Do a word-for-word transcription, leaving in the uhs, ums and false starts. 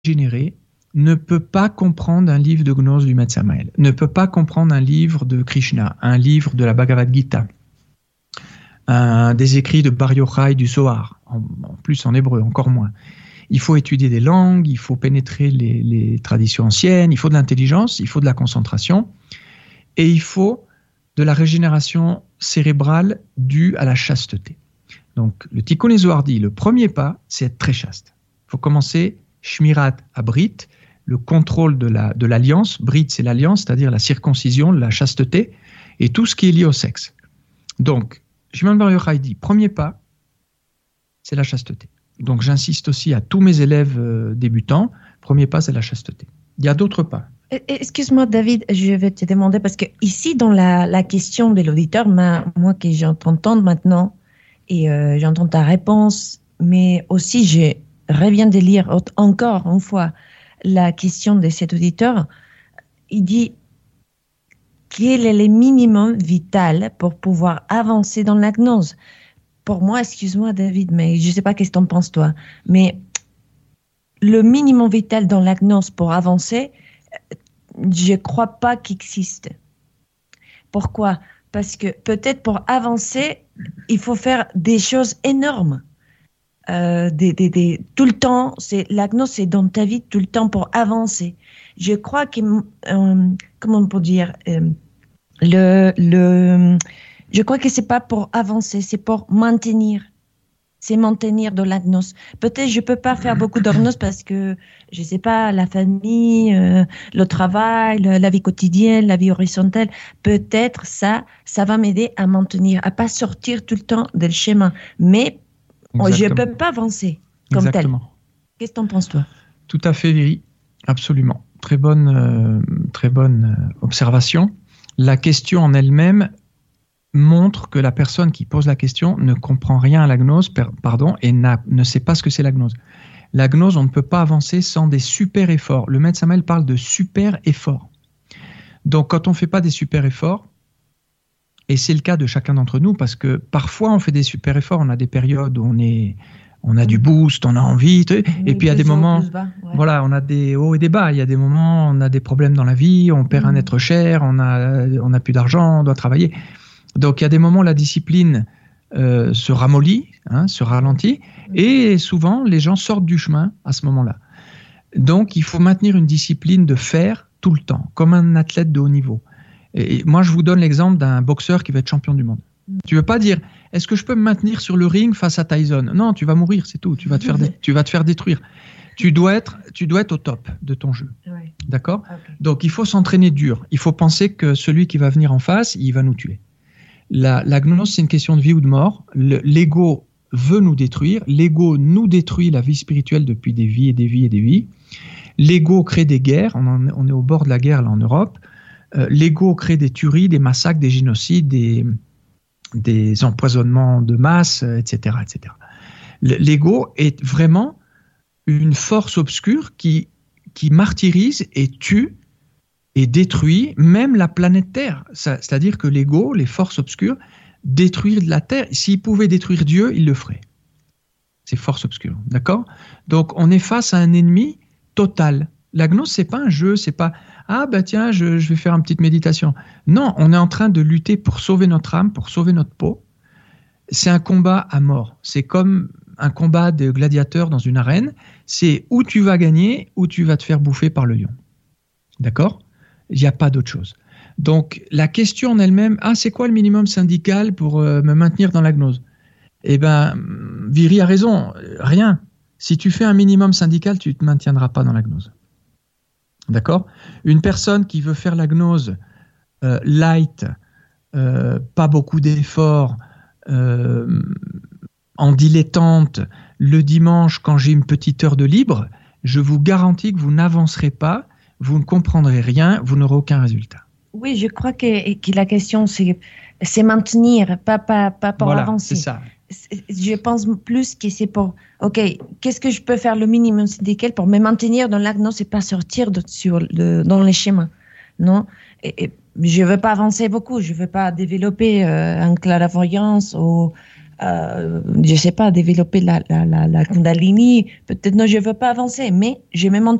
dégénéré ne peut pas comprendre un livre de gnose du Maître Samael, ne peut pas comprendre un livre de Krishna, un livre de la Bhagavad Gita, un, des écrits de Bar Yochai du Zohar, en, en plus en hébreu, encore moins. Il faut étudier des langues, il faut pénétrer les, les traditions anciennes, il faut de l'intelligence, il faut de la concentration, et il faut de la régénération cérébrale due à la chasteté. Donc, le Tikkun Zohar dit, le premier pas, c'est être très chaste. Il faut commencer Shmirat à Brit, le contrôle de, la, de l'alliance. Brit, c'est l'alliance, c'est-à-dire la circoncision, la chasteté, et tout ce qui est lié au sexe. Donc, Shimon Bar Yochai dit, premier pas, c'est la chasteté. Donc, j'insiste aussi à tous mes élèves euh, débutants, premier pas, c'est la chasteté. Il y a d'autres pas. Excuse-moi, David, je vais te demander, parce que ici, dans la, la question de l'auditeur, ma, moi que j'entends entendre maintenant, et euh, j'entends ta réponse, mais aussi, je reviens de lire encore une fois la question de cet auditeur. Il dit, quel est le minimum vital pour pouvoir avancer dans la gnose? Pour moi, excuse-moi, David, mais je ne sais pas qu'est-ce que tu en penses, toi, mais le minimum vital dans la gnose pour avancer, je ne crois pas qu'il existe. Pourquoi? Parce que peut-être pour avancer, il faut faire des choses énormes. Euh, des, des, des, tout le temps, c'est, la gnose, c'est dans ta vie tout le temps pour avancer. Je crois que, euh, comment on peut dire, euh, le, le, je crois que c'est pas pour avancer, c'est pour maintenir. C'est maintenir de la gnose. Peut-être je peux pas faire beaucoup de gnose parce que, je sais pas, la famille, euh, le travail, le, la vie quotidienne, la vie horizontale, peut-être ça, ça va m'aider à maintenir, à pas sortir tout le temps du schéma. Mais Exactement. Je peux pas avancer comme Exactement. tel. Qu'est-ce que t'en penses, toi? Tout à fait, Viri. Absolument. Très bonne, euh, très bonne euh, observation. La question en elle-même montre que la personne qui pose la question ne comprend rien à la gnose, per, pardon, et n'a, ne sait pas ce que c'est la gnose. La gnose, on ne peut pas avancer sans des super efforts. Le Maître Samael parle de super efforts. Donc, quand on ne fait pas des super efforts, et c'est le cas de chacun d'entre nous, parce que parfois on fait des super efforts, on a des périodes où on, est, on a du boost, on a envie, et oui, puis il y a des moments, bas, ouais. voilà, on a des hauts et des bas, il y a des moments, on a des problèmes dans la vie, on perd mmh. un être cher, on a, on a plus d'argent, on doit travailler. Donc il y a des moments où la discipline euh, se ramollit, hein, se ralentit, mmh. et souvent les gens sortent du chemin à ce moment-là. Donc il faut maintenir une discipline de faire tout le temps, comme un athlète de haut niveau. Et moi, je vous donne l'exemple d'un boxeur qui va être champion du monde. Mmh. Tu ne veux pas dire, est-ce que je peux me maintenir sur le ring face à Tyson? Non, tu vas mourir, c'est tout. Tu vas te faire, dé- tu vas te faire détruire. Tu dois être, tu dois être au top de ton jeu. Oui. D'accord? Okay. Donc, il faut s'entraîner dur. Il faut penser que celui qui va venir en face, il va nous tuer. La, la gnose, c'est une question de vie ou de mort. Le, l'ego veut nous détruire. L'ego nous détruit la vie spirituelle depuis des vies et des vies et des vies. L'ego crée des guerres. On, en, on est au bord de la guerre là en Europe. Euh, l'ego crée des tueries, des massacres, des génocides, des, des empoisonnements de masse, et cetera, et cetera. L'ego est vraiment une force obscure qui, qui martyrise et tue et détruit même la planète Terre. Ça, c'est-à-dire que l'ego, les forces obscures, détruire la Terre. S'ils pouvaient détruire Dieu, ils le feraient. Ces forces obscures, d'accord? Donc, on est face à un ennemi total. La gnose, c'est pas un jeu, c'est pas « Ah, ben tiens, je, je vais faire une petite méditation ». Non, on est en train de lutter pour sauver notre âme, pour sauver notre peau. C'est un combat à mort. C'est comme un combat de gladiateurs dans une arène. C'est où tu vas gagner, ou tu vas te faire bouffer par le lion. D'accord? Il n'y a pas d'autre chose. Donc, la question en elle-même, « Ah, c'est quoi le minimum syndical pour euh, me maintenir dans la gnose ?» Eh bien, Viri a raison, rien. Si tu fais un minimum syndical, tu ne te maintiendras pas dans la gnose. D'accord? Une personne qui veut faire la gnose euh, light, euh, pas beaucoup d'efforts, euh, en dilettante, le dimanche quand j'ai une petite heure de libre, je vous garantis que vous n'avancerez pas, vous ne comprendrez rien, vous n'aurez aucun résultat. Oui, je crois que, que la question, c'est, c'est maintenir, pas, pas, pas pour voilà, avancer. C'est ça. Je pense plus que c'est pour, ok, qu'est-ce que je peux faire le minimum syndical pour me maintenir dans l'acte? Non, c'est pas sortir de, sur le, dans les schémas, non. Et, et je veux pas avancer beaucoup, je veux pas développer euh, une clairvoyance ou euh, je sais pas, développer la, la, la, la Kundalini, peut-être non, je veux pas avancer, mais je me